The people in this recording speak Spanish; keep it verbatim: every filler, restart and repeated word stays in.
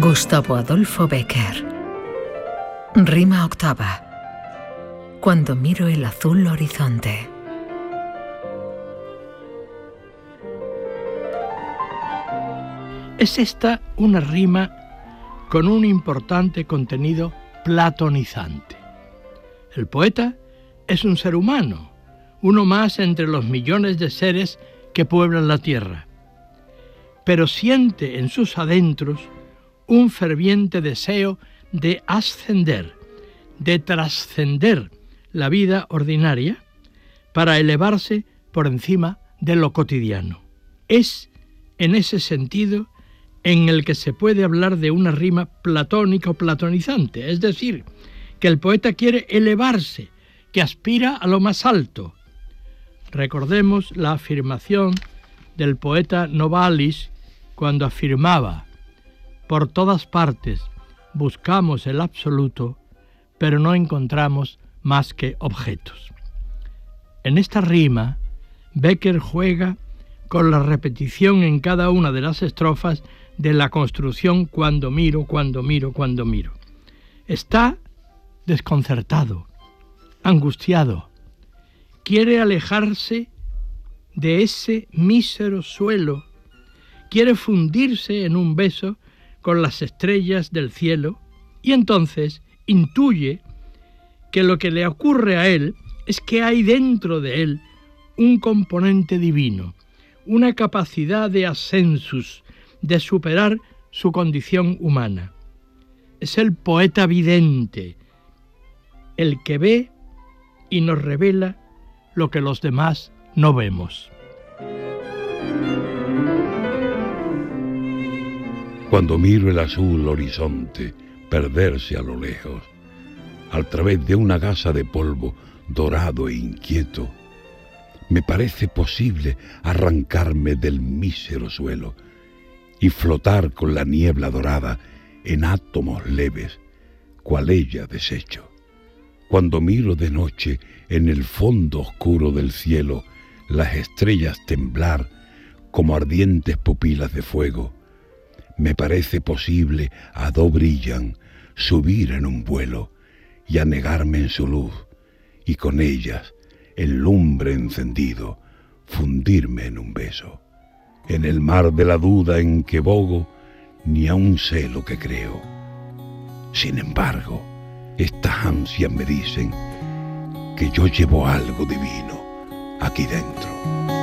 Gustavo Adolfo Bécquer. Rima octava. Cuando miro el azul horizonte. Es esta una rima con un importante contenido platonizante. El poeta es un ser humano, uno más entre los millones de seres que pueblan la tierra, pero siente en sus adentros un ferviente deseo de ascender, de trascender la vida ordinaria para elevarse por encima de lo cotidiano. Es en ese sentido en el que se puede hablar de una rima platónica o platonizante, es decir, que el poeta quiere elevarse, que aspira a lo más alto. Recordemos la afirmación del poeta Novalis cuando afirmaba: por todas partes buscamos el absoluto, pero no encontramos más que objetos. En esta rima, Bécquer juega con la repetición en cada una de las estrofas de la construcción cuando miro, cuando miro, cuando miro. Está desconcertado, angustiado. Quiere alejarse de ese mísero suelo. Quiere fundirse en un beso con las estrellas del cielo y entonces intuye que lo que le ocurre a él es que hay dentro de él un componente divino, una capacidad de ascensus, de superar su condición humana. Es el poeta vidente, el que ve y nos revela lo que los demás no vemos. Cuando miro el azul horizonte perderse a lo lejos, a través de una gasa de polvo dorado e inquieto, me parece posible arrancarme del mísero suelo y flotar con la niebla dorada en átomos leves, cual ella desecho. Cuando miro de noche en el fondo oscuro del cielo las estrellas temblar como ardientes pupilas de fuego, me parece posible a do brillan subir en un vuelo y anegarme en su luz y con ellas en lumbre encendido fundirme en un beso. En el mar de la duda en que bogo, ni aún sé lo que creo. Sin embargo, estas ansias me dicen que yo llevo algo divino aquí dentro.